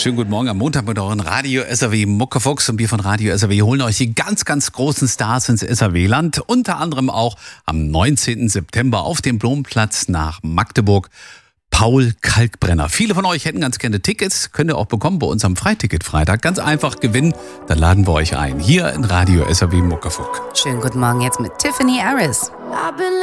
Schönen guten Morgen am Montag mit euren Radio SAW Muckefuchs, und wir von Radio SAW holen euch die ganz, ganz großen Stars ins SAW-Land. Unter anderem auch am 19. September auf dem Domplatz nach Magdeburg. Paul Kalkbrenner. Viele von euch hätten ganz gerne Tickets, könnt ihr auch bekommen bei uns am Freiticket-Freitag. Ganz einfach gewinnen, dann laden wir euch ein. Hier in Radio SAW Muckefuck. Schönen guten Morgen jetzt mit Tiffany Harris.